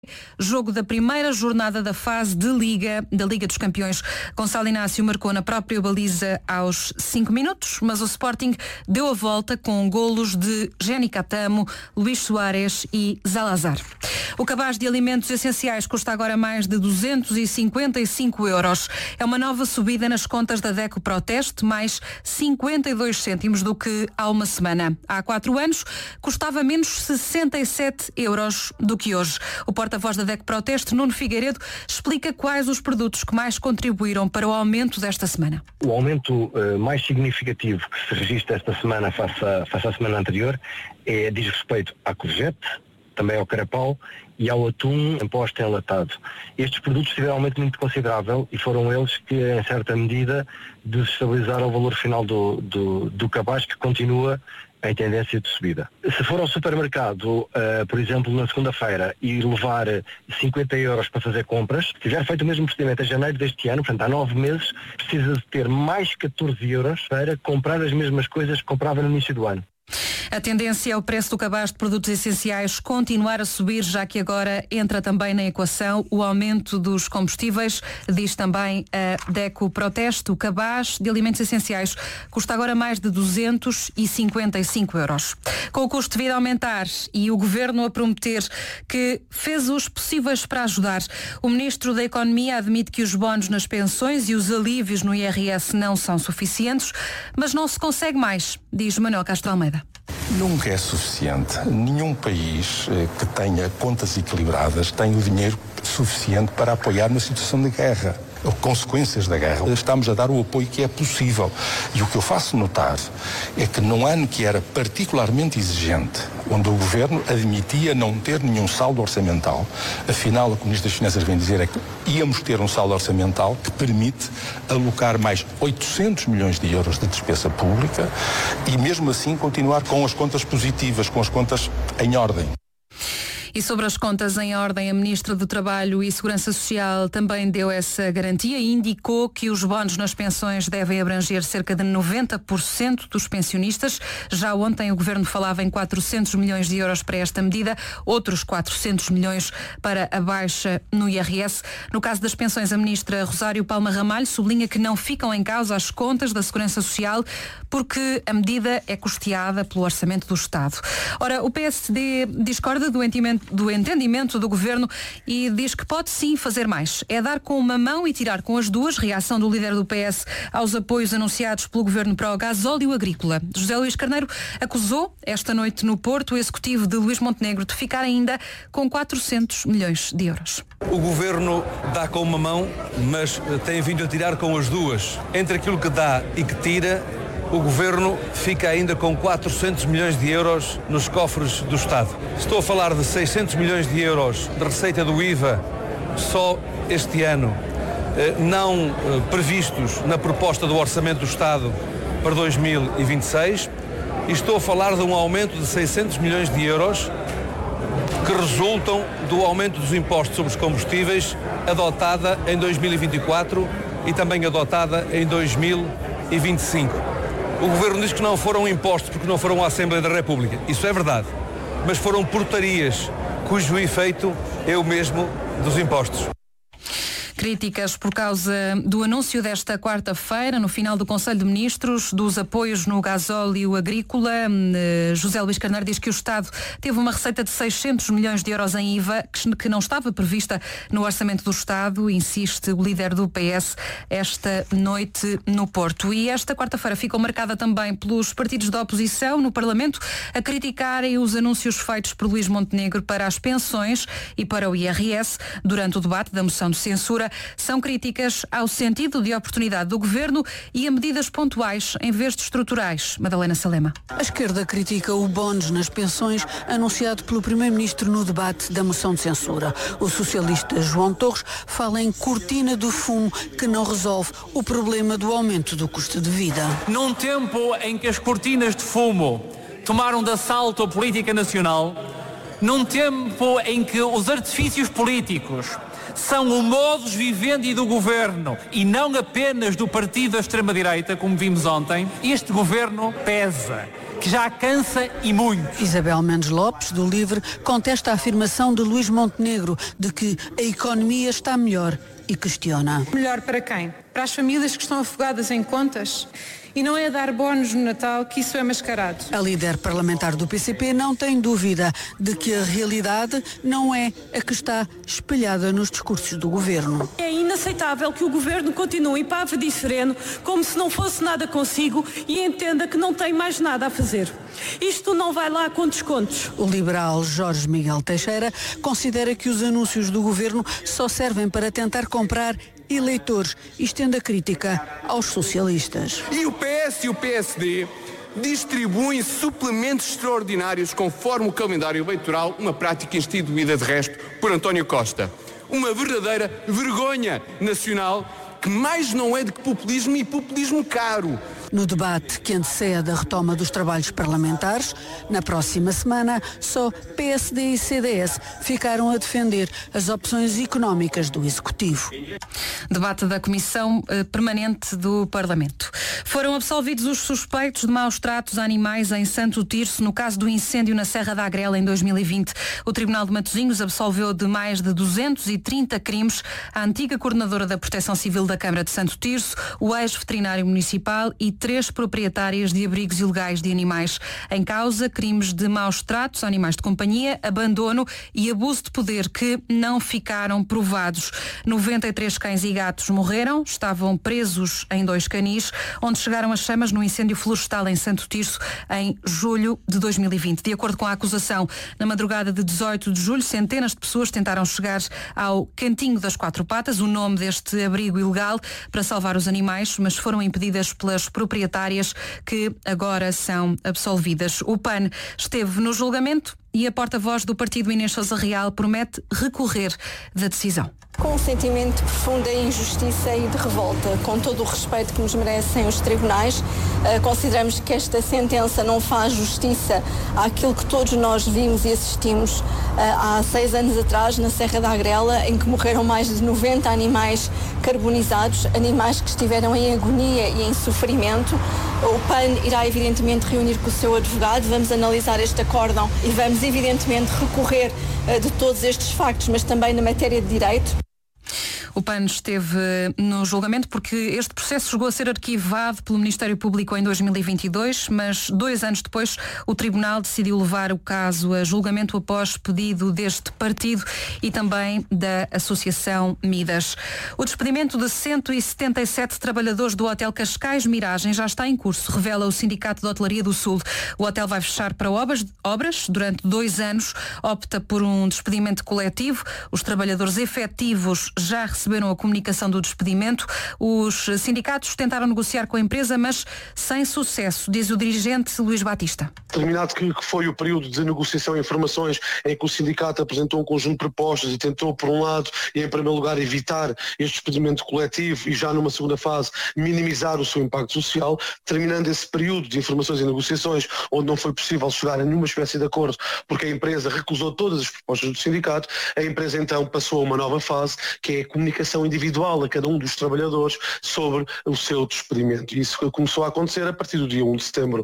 Jogo da primeira jornada da fase da Liga dos Campeões. Gonçalo Inácio marcou na própria baliza aos 5 minutos, mas o Sporting deu a volta com golos de Jenny Catamo, Luís Soares e Zalazar. O cabaz de alimentos essenciais custa agora mais de 255 €. É uma nova subida nas contas da DECO Proteste, mais 52 cêntimos do que há uma semana. Há 4 anos custava menos 67 € do que hoje. O porta-voz da DECO Proteste, Nuno Figueiredo, explica quais os produtos que mais contribuíram para o aumento desta semana. O aumento mais significativo que se registra esta semana face à semana anterior diz respeito à courgette, também ao carapau e ao atum em posta enlatado. Estes produtos tiveram um aumento muito considerável e foram eles que, em certa medida, desestabilizaram o valor final do cabaz, que continua em tendência de subida. Se for ao supermercado, por exemplo, na segunda-feira, e levar 50 € para fazer compras, se tiver feito o mesmo procedimento em janeiro deste ano, portanto há 9 meses, precisa de ter mais 14 € para comprar as mesmas coisas que comprava no início do ano. A tendência é o preço do cabaz de produtos essenciais continuar a subir, já que agora entra também na equação o aumento dos combustíveis. Diz também a DECO Proteste, o cabaz de alimentos essenciais custa agora mais de 255 €. Com o custo de vida a aumentar e o Governo a prometer que fez os possíveis para ajudar, o Ministro da Economia admite que os bónus nas pensões e os alívios no IRS não são suficientes, mas não se consegue mais, diz Manuel Castro Almeida. Nunca é suficiente. Nenhum país que tenha contas equilibradas tem o dinheiro suficiente para apoiar uma situação de guerra ou consequências da guerra. Estamos a dar o apoio que é possível. E o que eu faço notar é que num ano que era particularmente exigente, onde o Governo admitia não ter nenhum saldo orçamental, afinal, o que o Ministro das Finanças vem dizer é que íamos ter um saldo orçamental que permite alocar mais 800 milhões de euros de despesa pública e mesmo assim continuar com as contas positivas, com as contas em ordem. E sobre as contas em ordem, a Ministra do Trabalho e Segurança Social também deu essa garantia e indicou que os bónus nas pensões devem abranger cerca de 90% dos pensionistas. Já ontem o Governo falava em 400 milhões de euros para esta medida, outros 400 milhões para a baixa no IRS. No caso das pensões, a Ministra Rosário Palma Ramalho sublinha que não ficam em causa as contas da Segurança Social porque a medida é custeada pelo Orçamento do Estado. Ora, o PSD discorda do entendimento do Governo e diz que pode sim fazer mais. É dar com uma mão e tirar com as duas. Reação do líder do PS aos apoios anunciados pelo Governo para o gasóleo agrícola. José Luís Carneiro acusou esta noite no Porto o executivo de Luís Montenegro de ficar ainda com 400 milhões de euros. O Governo dá com uma mão, mas tem vindo a tirar com as duas. Entre aquilo que dá e que tira, o Governo fica ainda com 400 milhões de euros nos cofres do Estado. Estou a falar de 600 milhões de euros de receita do IVA só este ano, não previstos na proposta do Orçamento do Estado para 2026. E estou a falar de um aumento de 600 milhões de euros que resultam do aumento dos impostos sobre os combustíveis adotada em 2024 e também adotada em 2025. O Governo diz que não foram impostos porque não foram à Assembleia da República. Isso é verdade. Mas foram portarias cujo efeito é o mesmo dos impostos. Críticas por causa do anúncio desta quarta-feira, no final do Conselho de Ministros, dos apoios no gasóleo agrícola. José Luís Carneiro diz que o Estado teve uma receita de 600 milhões de euros em IVA, que não estava prevista no Orçamento do Estado, insiste o líder do PS esta noite no Porto. E esta quarta-feira ficou marcada também pelos partidos da oposição no Parlamento a criticarem os anúncios feitos por Luís Montenegro para as pensões e para o IRS durante o debate da moção de censura. São críticas ao sentido de oportunidade do Governo e a medidas pontuais em vez de estruturais. Madalena Salema. A esquerda critica o bónus nas pensões anunciado pelo Primeiro-Ministro no debate da moção de censura. O socialista João Torres fala em cortina do fumo que não resolve o problema do aumento do custo de vida. Num tempo em que as cortinas de fumo tomaram de assalto a política nacional, Num tempo em que os artifícios políticos são o modus vivendi do governo e não apenas do partido da extrema-direita, como vimos ontem, este governo pesa, que já cansa e muito. Isabel Mendes Lopes, do LIVRE, contesta a afirmação de Luís Montenegro de que a economia está melhor e questiona. Melhor para quem? Para as famílias que estão afogadas em contas? E não é dar bónus no Natal que isso é mascarado. A líder parlamentar do PCP não tem dúvida de que a realidade não é a que está espelhada nos discursos do governo. É inaceitável que o governo continue pávoro e sereno, como se não fosse nada consigo e entenda que não tem mais nada a fazer. Isto não vai lá com descontos. O liberal Jorge Miguel Teixeira considera que os anúncios do governo só servem para tentar comprar eleitores e estende a crítica aos socialistas. E o PS e o PSD distribuem suplementos extraordinários conforme o calendário eleitoral, uma prática instituída de resto por António Costa. Uma verdadeira vergonha nacional que mais não é de que populismo e populismo caro. No debate que antecede a retoma dos trabalhos parlamentares, na próxima semana, só PSD e CDS ficaram a defender as opções económicas do Executivo. Debate da Comissão Permanente do Parlamento. Foram absolvidos os suspeitos de maus tratos a animais em Santo Tirso, no caso do incêndio na Serra da Agrela em 2020. O Tribunal de Matosinhos absolveu de mais de 230 crimes a antiga coordenadora da Proteção Civil da Câmara de Santo Tirso, o ex-veterinário municipal e 3 proprietárias de abrigos ilegais de animais. Em causa, crimes de maus tratos a animais de companhia, abandono e abuso de poder que não ficaram provados. 93 cães e gatos morreram, estavam presos em 2 canis, onde chegaram as chamas no incêndio florestal em Santo Tirso em julho de 2020. De acordo com a acusação, na madrugada de 18 de julho, centenas de pessoas tentaram chegar ao Cantinho das Quatro Patas, o nome deste abrigo ilegal, para salvar os animais, mas foram impedidas pelas proprietárias que agora são absolvidas. O PAN esteve no julgamento e a porta-voz do partido, Inês Sousa Real, promete recorrer da decisão. Com um sentimento de profunda injustiça e de revolta, com todo o respeito que nos merecem os tribunais, consideramos que esta sentença não faz justiça àquilo que todos nós vimos e assistimos há 6 anos atrás na Serra da Agrela, em que morreram mais de 90 animais carbonizados, animais que estiveram em agonia e em sofrimento. O PAN irá evidentemente reunir com o seu advogado, vamos analisar este acórdão e vamos evidentemente recorrer de todos estes factos, mas também na matéria de direito. O PAN esteve no julgamento porque este processo chegou a ser arquivado pelo Ministério Público em 2022, mas 2 anos depois o Tribunal decidiu levar o caso a julgamento após pedido deste partido e também da Associação Midas. O despedimento de 177 trabalhadores do Hotel Cascais Miragem já está em curso, revela o Sindicato de Hotelaria do Sul. O hotel vai fechar para obras durante 2 anos, opta por um despedimento coletivo. Os trabalhadores efetivos já receberam a comunicação do despedimento. Os sindicatos tentaram negociar com a empresa, mas sem sucesso, diz o dirigente Luís Batista. Terminado que foi o período de negociação e informações em que o sindicato apresentou um conjunto de propostas e tentou, por um lado, e em primeiro lugar, evitar este despedimento coletivo e já numa segunda fase minimizar o seu impacto social, terminando esse período de informações e negociações onde não foi possível chegar a nenhuma espécie de acordo porque a empresa recusou todas as propostas do sindicato, a empresa então passou a uma nova fase, que é a comunicação individual a cada um dos trabalhadores sobre o seu despedimento. E isso começou a acontecer a partir do dia 1 de setembro.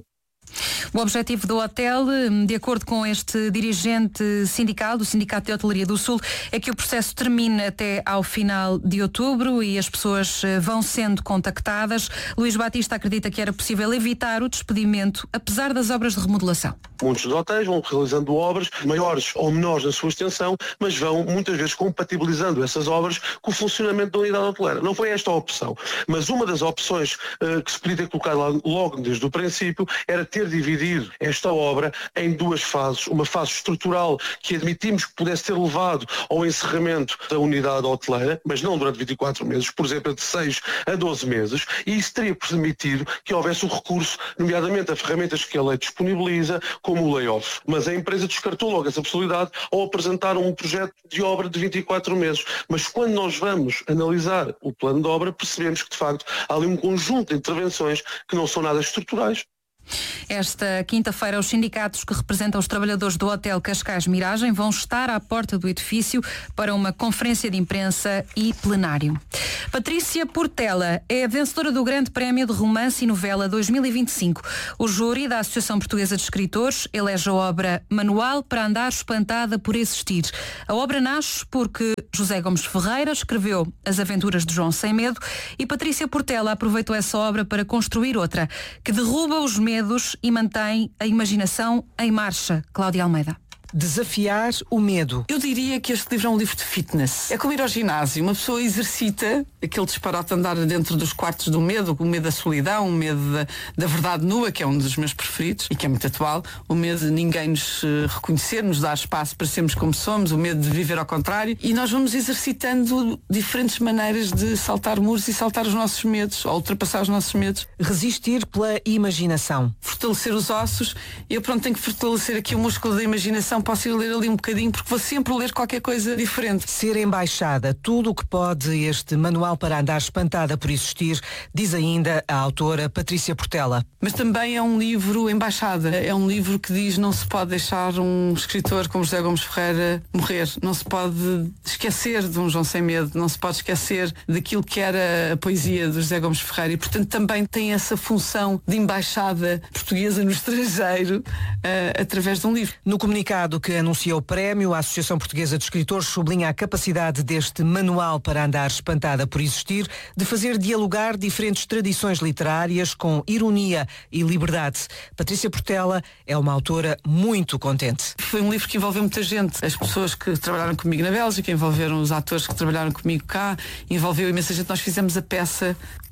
O objetivo do hotel, de acordo com este dirigente sindical, do Sindicato de Hotelaria do Sul, é que o processo termine até ao final de outubro e as pessoas vão sendo contactadas. Luís Batista acredita que era possível evitar o despedimento, apesar das obras de remodelação. Muitos dos hotéis vão realizando obras maiores ou menores na sua extensão, mas vão muitas vezes compatibilizando essas obras com o funcionamento da unidade hoteleira. Não foi esta a opção, mas uma das opções que se podia ter colocado logo desde o princípio era ter dividido esta obra em 2 fases. Uma fase estrutural que admitimos que pudesse ter levado ao encerramento da unidade hoteleira, mas não durante 24 meses, por exemplo, de 6 a 12 meses, e isso teria permitido que houvesse o recurso, nomeadamente a ferramentas que a lei disponibiliza, como o layoff. Mas a empresa descartou logo essa possibilidade ao apresentar um projeto de obra de 24 meses. Mas quando nós vamos analisar o plano de obra, percebemos que, de facto, há ali um conjunto de intervenções que não são nada estruturais. Esta quinta-feira, os sindicatos que representam os trabalhadores do Hotel Cascais Miragem vão estar à porta do edifício para uma conferência de imprensa e plenário. Patrícia Portela é a vencedora do Grande Prémio de Romance e Novela 2025. O júri da Associação Portuguesa de Escritores elege a obra Manual para Andar Espantada por Existir. A obra nasce porque José Gomes Ferreira escreveu As Aventuras de João Sem Medo e Patrícia Portela aproveitou essa obra para construir outra, que derruba os medos e mantém a imaginação em marcha. Cláudia Almeida. Desafiar o medo. Eu diria que este livro é um livro de fitness. É como ir ao ginásio. Uma pessoa exercita aquele disparate de andar dentro dos quartos do medo, o medo da solidão, o medo da verdade nua, que é um dos meus preferidos e que é muito atual, o medo de ninguém nos reconhecer, nos dar espaço para sermos como somos, o medo de viver ao contrário. E nós vamos exercitando diferentes maneiras de saltar muros e saltar os nossos medos, ou ultrapassar os nossos medos. Resistir pela imaginação. Fortalecer os ossos. Eu tenho que fortalecer aqui o músculo da imaginação. Posso ir ler ali um bocadinho, porque vou sempre ler qualquer coisa diferente. Ser embaixada, tudo o que pode este Manual para Andar Espantada por Existir, diz ainda a autora Patrícia Portela. Mas também é um livro embaixada. É um livro que diz não se pode deixar um escritor como José Gomes Ferreira morrer. Não se pode esquecer de um João Sem Medo. Não se pode esquecer daquilo que era a poesia de José Gomes Ferreira. E, portanto, também tem essa função de embaixada portuguesa no estrangeiro através de um livro. No comunicado que anuncia o prémio, a Associação Portuguesa de Escritores sublinha a capacidade deste Manual para Andar Espantada por Existir de fazer dialogar diferentes tradições literárias com ironia e liberdade. Patrícia Portela é uma autora muito contente. Foi um livro que envolveu muita gente. As pessoas que trabalharam comigo na Bélgica, envolveram os atores que trabalharam comigo cá, envolveu imensa gente. Nós fizemos a peça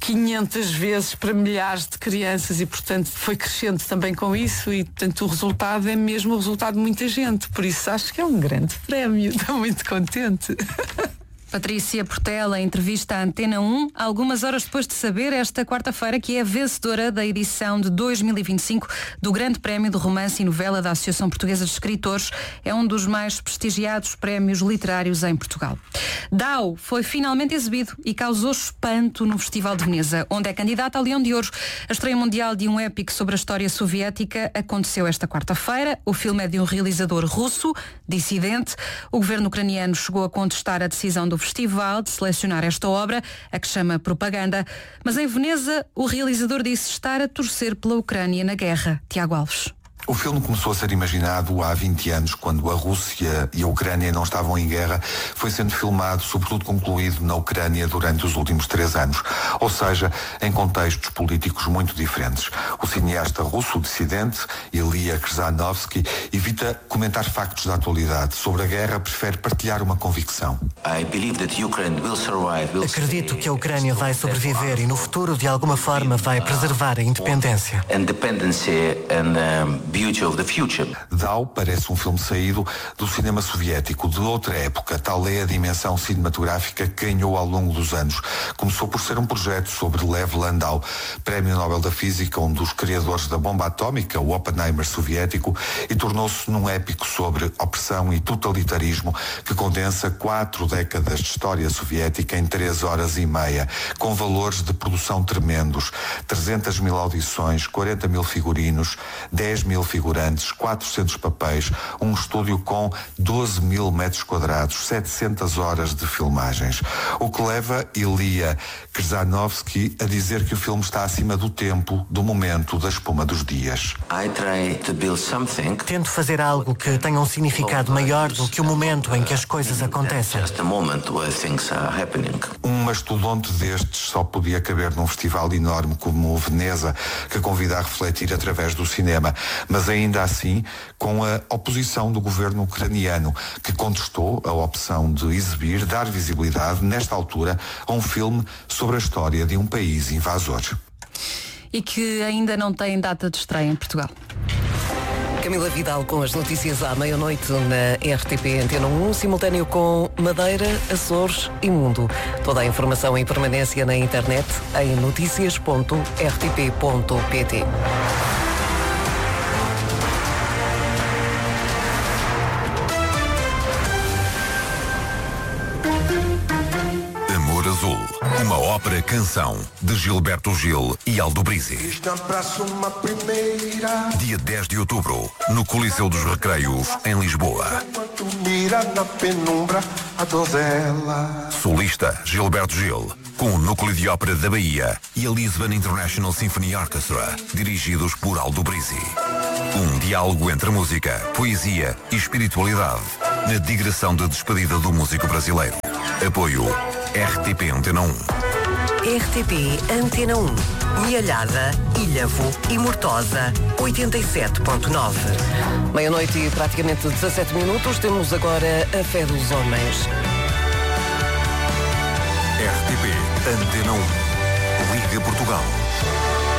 500 vezes para milhares de crianças e, portanto, foi crescendo também com isso e, portanto, o resultado é mesmo o resultado de muita gente. Por isso acho que é um grande prémio. Estou muito contente. Patrícia Portela, entrevista à Antena 1, algumas horas depois de saber, esta quarta-feira, que é vencedora da edição de 2025 do Grande Prémio de Romance e Novela da Associação Portuguesa de Escritores. É um dos mais prestigiados prémios literários em Portugal. Dao foi finalmente exibido e causou espanto no Festival de Veneza, onde é candidata ao Leão de Ouro. A estreia mundial de um épico sobre a história soviética aconteceu esta quarta-feira. O filme é de um realizador russo, dissidente. O governo ucraniano chegou a contestar a decisão do festival de selecionar esta obra, a que chama Propaganda, mas em Veneza o realizador disse estar a torcer pela Ucrânia na guerra. Tiago Alves. O filme começou a ser imaginado há 20 anos, quando a Rússia e a Ucrânia não estavam em guerra. Foi sendo filmado, sobretudo concluído na Ucrânia durante os últimos 3 anos. Ou seja, em contextos políticos muito diferentes. O cineasta russo dissidente, Ilya Krzanovsky, evita comentar factos da atualidade. Sobre a guerra, prefere partilhar uma convicção. Acredito que a Ucrânia vai sobreviver e no futuro, de alguma forma, vai preservar a independência. Dao parece um filme saído do cinema soviético de outra época. Tal é a dimensão cinematográfica que ganhou ao longo dos anos. Começou por ser um projeto sobre Lev Landau, Prémio Nobel da Física, um dos criadores da bomba atómica, o Oppenheimer soviético, e tornou-se num épico sobre opressão e totalitarismo que condensa 4 décadas de história soviética em 3 horas e meia, com valores de produção tremendos. 300 mil audições, 40 mil figurinos, 10 mil figurantes, 400 papéis, um estúdio com 12 mil metros quadrados, 700 horas de filmagens. O que leva Ilya Krzanovsky a dizer que o filme está acima do tempo, do momento, da espuma dos dias. Tento fazer algo que tenha um significado maior do que o momento em que as coisas acontecem. Um mastodonte destes só podia caber num festival enorme como o Veneza, que convida a refletir através do cinema. Mas ainda assim, com a oposição do governo ucraniano, que contestou a opção de exibir, dar visibilidade, nesta altura, a um filme sobre a história de um país invasor. E que ainda não tem data de estreia em Portugal. Camila Vidal com as notícias à meia-noite na RTP Antena 1, simultâneo com Madeira, Açores e Mundo. Toda a informação em permanência na internet em noticias.rtp.pt. Amor Azul, uma Ópera Canção, de Gilberto Gil e Aldo Brizzi. Dia 10 de outubro, no Coliseu dos Recreios, em Lisboa. Solista Gilberto Gil, com o Núcleo de Ópera da Bahia e a Lisbon International Symphony Orchestra, dirigidos por Aldo Brizzi. Um diálogo entre música, poesia e espiritualidade, na digressão de despedida do músico brasileiro. Apoio RTP Antena 1. RTP Antena 1. Mialhada, Ilhavo e Mortosa, 87.9. Meia-noite e praticamente 17 minutos. Temos agora a fé dos homens. RTP Antena 1. Liga Portugal.